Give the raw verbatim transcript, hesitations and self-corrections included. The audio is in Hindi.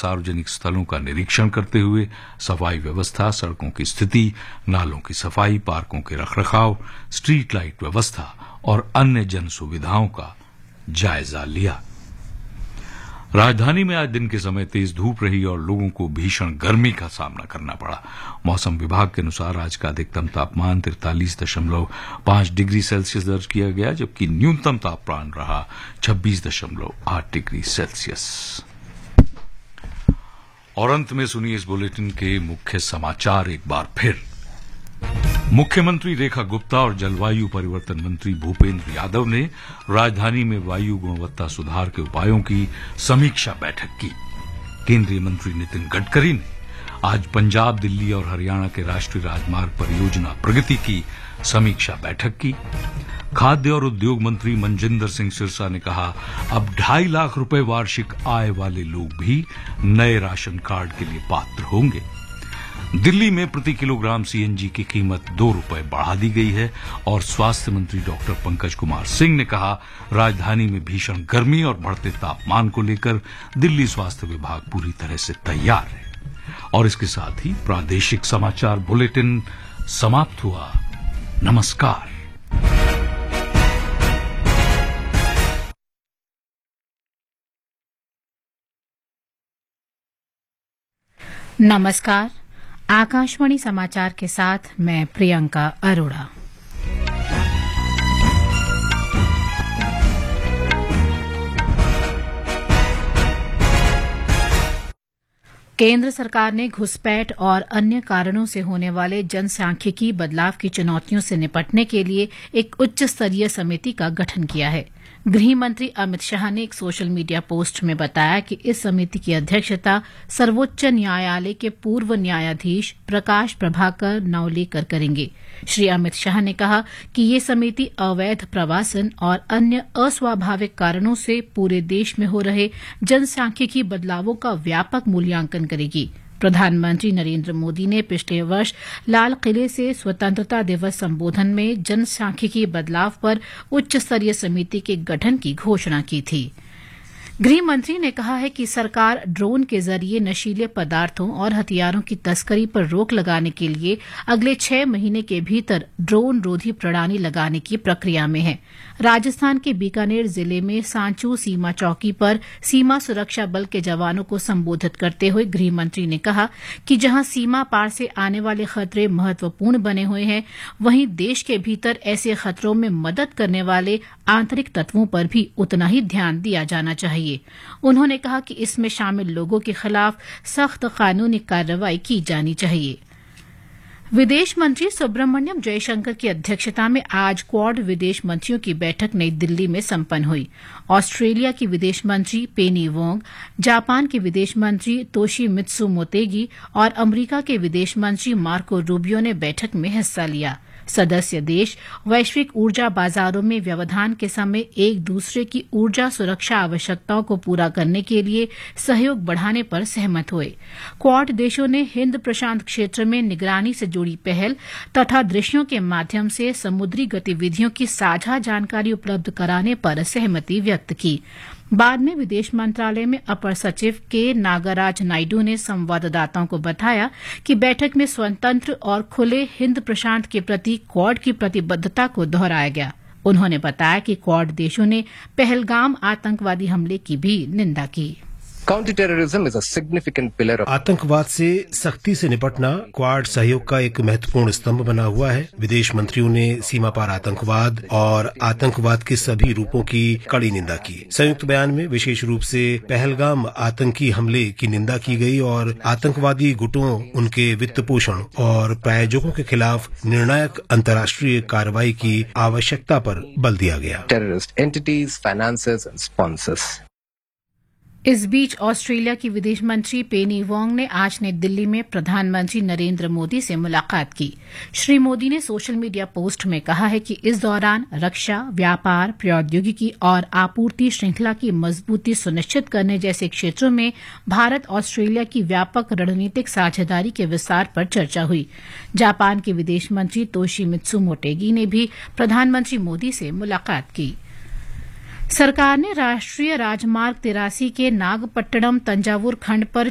सार्वजनिक स्थलों का निरीक्षण करते हुए सफाई व्यवस्था, सड़कों की स्थिति, नालों की सफाई, पार्कों के रखरखाव, स्ट्रीट लाइट व्यवस्था और अन्य जन सुविधाओं का जायजा लिया। राजधानी में आज दिन के समय तेज धूप रही और लोगों को भीषण गर्मी का सामना करना पड़ा। मौसम विभाग के अनुसार आज का अधिकतम तापमान तिरतालीस दशमलव पांच डिग्री सेल्सियस दर्ज किया गया, जबकि न्यूनतम तापमान रहा छब्बीस दशमलव आठ डिग्री सेल्सियस। और अंत में सुनिए इस बुलेटिन के मुख्य समाचार एक बार फिर। मुख्यमंत्री रेखा गुप्ता और जलवायु परिवर्तन मंत्री भूपेंद्र यादव ने राजधानी में वायु गुणवत्ता सुधार के उपायों की समीक्षा बैठक की। केंद्रीय मंत्री नितिन गडकरी ने आज पंजाब, दिल्ली और हरियाणा के राष्ट्रीय राजमार्ग परियोजना प्रगति की समीक्षा बैठक की। खाद्य और उद्योग मंत्री मनजिंदर सिंह सिरसा ने कहा, अब ढाई लाख रुपए वार्षिक आय वाले लोग भी नए राशन कार्ड के लिए पात्र होंगे। दिल्ली में प्रति किलोग्राम सीएनजी की कीमत दो रुपए बढ़ा दी गई है और स्वास्थ्य मंत्री डॉक्टर पंकज कुमार सिंह ने कहा, राजधानी में भीषण गर्मी और बढ़ते तापमान को लेकर दिल्ली स्वास्थ्य विभाग पूरी तरह से तैयार है। और इसके साथ ही प्रादेशिक समाचार बुलेटिन समाप्त हुआ। नमस्कार। नमस्कार। आकाशवाणी समाचार के साथ मैं प्रियंका अरोड़ा। केंद्र सरकार ने घुसपैठ और अन्य कारणों से होने वाले जनसांख्यिकी बदलाव की चुनौतियों से निपटने के लिए एक उच्च स्तरीय समिति का गठन किया है। गृह मंत्री अमित शाह ने एक सोशल मीडिया पोस्ट में बताया कि इस समिति की अध्यक्षता सर्वोच्च न्यायालय के पूर्व न्यायाधीश प्रकाश प्रभाकर नावलेकर करेंगे। श्री अमित शाह ने कहा कि ये समिति अवैध प्रवासन और अन्य अस्वाभाविक कारणों से पूरे देश में हो रहे जनसांख्यिकी बदलावों का व्यापक मूल्यांकन करेगी। प्रधानमंत्री नरेंद्र मोदी ने पिछले वर्ष लाल किले से स्वतंत्रता दिवस संबोधन में जनसांख्यिकी बदलाव पर उच्च स्तरीय समिति के गठन की घोषणा की थी। गृह मंत्री ने कहा है कि सरकार ड्रोन के जरिए नशीले पदार्थों और हथियारों की तस्करी पर रोक लगाने के लिए अगले छह महीने के भीतर ड्रोन रोधी प्रणाली लगाने की प्रक्रिया में है। राजस्थान के बीकानेर जिले में सांचू सीमा चौकी पर सीमा सुरक्षा बल के जवानों को संबोधित करते हुए गृह मंत्री ने कहा कि जहां सीमा पार से आने वाले खतरे महत्वपूर्ण बने हुए हैं, वहीं देश के भीतर ऐसे खतरों में मदद करने वाले आंतरिक तत्वों पर भी उतना ही ध्यान दिया जाना चाहिए। उन्होंने कहा कि इसमें शामिल लोगों के खिलाफ सख्त कानूनी कार्रवाई की जानी चाहिए। विदेश मंत्री सुब्रमण्यम जयशंकर की अध्यक्षता में आज क्वाड विदेश मंत्रियों की बैठक नई दिल्ली में संपन्न हुई। ऑस्ट्रेलिया की विदेश मंत्री पेनी वोंग, जापान के विदेश मंत्री तोशिमित्सु मोतेगी और अमरीका के विदेश मंत्री मार्को रूबियो ने बैठक में हिस्सा लिया। सदस्य देश वैश्विक ऊर्जा बाजारों में व्यवधान के समय एक दूसरे की ऊर्जा सुरक्षा आवश्यकताओं को पूरा करने के लिए सहयोग बढ़ाने पर सहमत हुए। क्वाड देशों ने हिंद प्रशांत क्षेत्र में निगरानी से जुड़ी पहल तथा दृश्यों के माध्यम से समुद्री गतिविधियों की साझा जानकारी उपलब्ध कराने पर सहमति व्यक्त की। बाद में विदेश मंत्रालय में अपर सचिव के नागराज नायडू ने संवाददाताओं को बताया कि बैठक में स्वतंत्र और खुले हिंद प्रशांत के प्रति क्वाड की प्रतिबद्धता को दोहराया गया। उन्होंने बताया कि क्वाड देशों ने पहलगाम आतंकवादी हमले की भी निंदा की। Counter terrorism is a significant pillar of आतंकवाद से सख्ती से निपटना क्वाड सहयोग का एक महत्वपूर्ण स्तंभ बना हुआ है। विदेश मंत्रियों ने सीमा पार आतंकवाद और आतंकवाद के सभी रूपों की कड़ी निंदा की। संयुक्त बयान में विशेष रूप से पहलगाम आतंकी हमले की निंदा की गई और आतंकवादी गुटों, उनके वित्त पोषण और प्रायोजकों के खिलाफ निर्णायक अंतर्राष्ट्रीय कार्रवाई की आवश्यकता पर बल दिया गया। Terrorist entities, financiers and sponsors. इस बीच ऑस्ट्रेलिया की विदेश मंत्री पेनी वोंग ने आज नई दिल्ली में प्रधानमंत्री नरेंद्र मोदी से मुलाकात की। श्री मोदी ने सोशल मीडिया पोस्ट में कहा है कि इस दौरान रक्षा, व्यापार, प्रौद्योगिकी और आपूर्ति श्रृंखला की मजबूती सुनिश्चित करने जैसे क्षेत्रों में भारत ऑस्ट्रेलिया की व्यापक रणनीतिक साझेदारी के विस्तार पर चर्चा हुई। जापान के विदेश मंत्री तोशिमित्सु मोटेगी ने भी प्रधानमंत्री मोदी से मुलाकात की। सरकार ने राष्ट्रीय राजमार्ग तिरासी के नागपट्टनम तंजावुर खंड पर